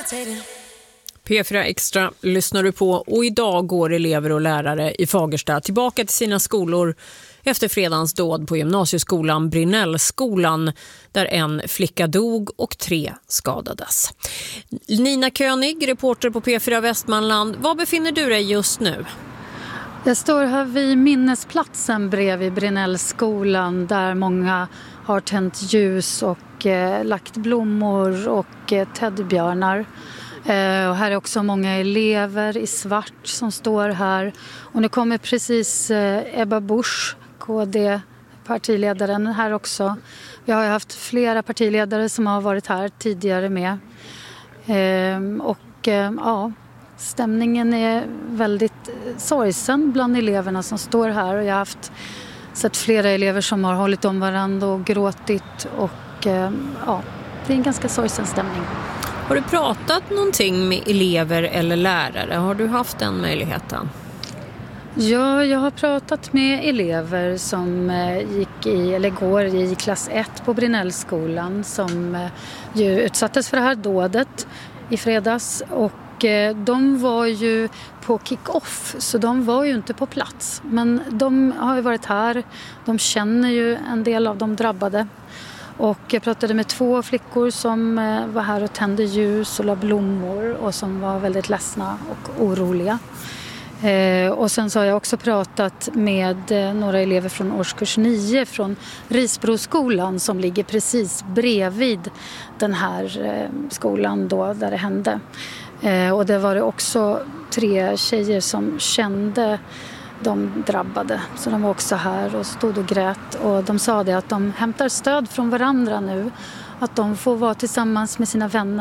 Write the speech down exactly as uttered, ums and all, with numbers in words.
P fyra Extra lyssnar du på, och idag går elever och lärare i Fagersta tillbaka till sina skolor efter fredagens dåd på gymnasieskolan Brinnellskolan, där en flicka dog och tre skadades. Nina König, reporter på P fyra Västmanland. Var befinner du dig just nu? Jag står här vid minnesplatsen bredvid Brinnellskolan, där många har tänt ljus och eh, lagt blommor och eh, teddybjörnar. Eh, och här är också många elever i svart som står här. Och nu kommer precis eh, Ebba Busch, K D-partiledaren, här också. Vi har ju haft flera partiledare som har varit här tidigare med. Eh, och eh, ja... Stämningen är väldigt sorgsen bland eleverna som står här, och jag har haft sett flera elever som har hållit om varandra och gråtit, och ja, det är en ganska sorgsen stämning. Har du pratat någonting med elever eller lärare? Har du haft den möjligheten? Ja, jag har pratat med elever som gick i, eller går i klass ett på Brinnellskolan, som ju utsattes för det här dådet i fredags, och de var ju på kick-off, så de var ju inte på plats. Men de har ju varit här, de känner ju en del av de drabbade. Och jag pratade med två flickor som var här och tände ljus och la blommor, och som var väldigt ledsna och oroliga. Eh, och sen så har jag också pratat med eh, några elever från årskurs nio från Risbroskolan, som ligger precis bredvid den här eh, skolan då där det hände. Eh, och det var det också tre tjejer som kände de drabbade. Så de var också här och stod och grät. Och de sa det att de hämtar stöd från varandra nu. Att de får vara tillsammans med sina vänner.